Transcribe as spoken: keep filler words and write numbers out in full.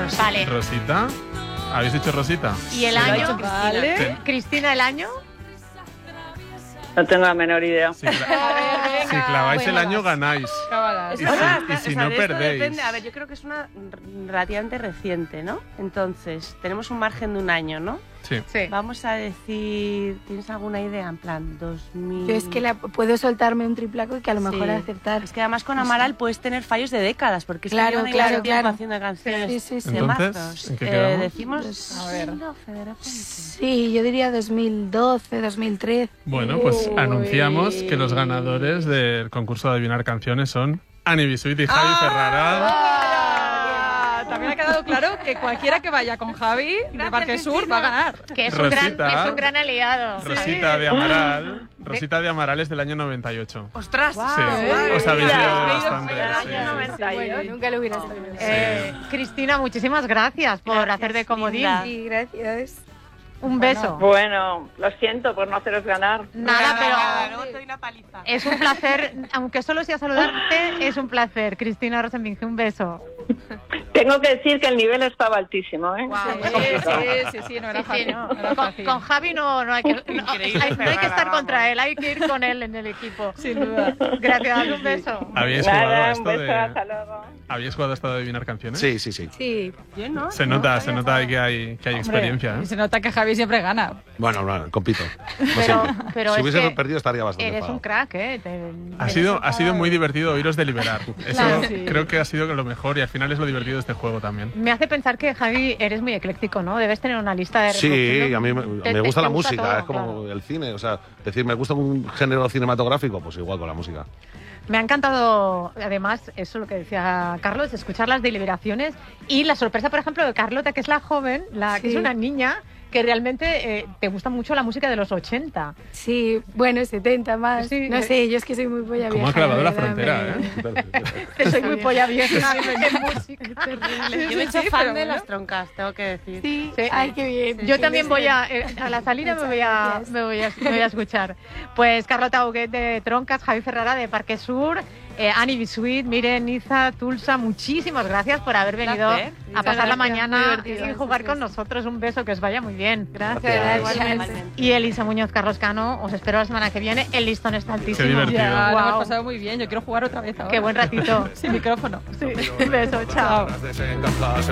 Rosita. Vale. Rosita. ¿Habéis dicho Rosita? ¿Y el Sí, lo ha año? dicho Cristina. Vale. Sí. Cristina, ¿el año? No tengo la menor idea. Si, cla- A ver, venga, si claváis el cábalas. año, ganáis. Cábalas. Y Es verdad, si- y está- si o sea, no de esto perdéis. depende- a ver, yo creo que es una r- relativamente reciente, ¿no? Entonces, tenemos un margen de un año, ¿no? Sí. Sí. Vamos a decir, ¿tienes alguna idea? En plan, dos mil... Yo es que la, puedo soltarme un triplaco y que a lo mejor Sí. aceptar. Es que además con Amaral puedes tener fallos de décadas, porque es que Claro, llevan ahí claro, mucho tiempo claro. haciendo canciones Sí, sí, sí. de Entonces, mazos. ¿en qué Eh, quedamos? decimos... A ver. doce, de repente. Sí, yo diría dos mil doce, dos mil trece. Bueno, pues Uy. anunciamos que los ganadores del concurso de adivinar canciones son Ani Bisuit y Javi Ferrara. Ah, también ha quedado claro que cualquiera que vaya con Javi de Parque Sur va a ganar. Que es un, gran, Rosita. que es un gran aliado. Rosita de Amaral. Rosita de Amaral es del año noventa y ocho. ¡Ostras! Sí, Madre os habéis mía. liado Me he ido bastante. fuera, sí. año noventa y ocho. Bueno, nunca lo hubiera sabido. Eh, Cristina, muchísimas gracias por Gracias, hacer de comodín. linda. Sí, gracias. Un beso. Bueno, lo siento por no haceros ganar. Nada, pero Luego te doy una paliza. es un placer, aunque solo sea saludarte, es un placer. Cristina Rosenbinge, un beso. Tengo que decir que el nivel estaba altísimo, ¿eh? Sí, sí, sí, sí, no era Sí, fácil. ¿no? no era Con, fácil. con Javi no, no hay que, no, Increíble, hay, no hay que Ferrara, estar vamos. contra él, hay que ir con él en el equipo. Sin duda. Gracias, un beso. ¿Habíais jugado a Nada, un esto beso, de, hasta luego. ¿habíais jugado a esto de adivinar canciones? Sí, sí, sí. Sí. Yo no. Se no, nota, no se había nota jugado. que hay, que hay Hombre, experiencia. y ¿eh? se nota que Javi siempre gana. Bueno, no, compito. No Pero, siempre. pero si es hubiese que perdido estaría bastante eres enfadado. un crack, ¿eh? Te- Ha eres sido, un- ha sido muy divertido oíros deliberar. Eso Claro, sí. creo que ha sido lo mejor y al final es lo divertido de este juego también. Me hace pensar que, Javi, eres muy ecléctico, ¿no? Debes tener una lista de Sí, reproducción. a mí me, Te- me te- gusta te la música, todo, es como claro. el cine, o sea, decir, me gusta un género cinematográfico, pues igual con la música. Me ha encantado, además, eso lo que decía Carlos, escuchar las deliberaciones y la sorpresa, por ejemplo, de Carlota, que es la joven, la que Sí. es una niña, que realmente eh, te gusta mucho la música de los ochenta. Sí, bueno, setenta más. Sí. No sé, yo es que soy muy polla Cómo vieja. ha clavado de la verdad, frontera, me- ¿eh? Te soy muy Bien. polla vieja en música. Yo me he hecho sí, fan pero de bueno. las troncas, tengo que decir. Sí, Sí. ay, qué bien. Yo qué también voy ilusión. a, eh, a la salida me voy a, Gracias. me voy a, me voy a escuchar. Pues Carlota Huguet de Troncas, Javi Ferrara de Parque Sur, eh, Ani Bisuit, Miren, Niza, Tulsa, muchísimas gracias por haber venido placer. a Muchas pasar la gracias, mañana muy y divertido, jugar sí, con sí. nosotros. Un beso, que os vaya muy bien. Gracias, Gracias. igualmente. Y Elisa Muñoz, Carlos Cano, os espero la semana que viene. El listón está altísimo. divertido. Ya, lo Guau. hemos pasado muy bien. Yo quiero jugar otra vez ahora. Qué buen ratito. Sin micrófono. Sí. Un beso, chao. Las desencajas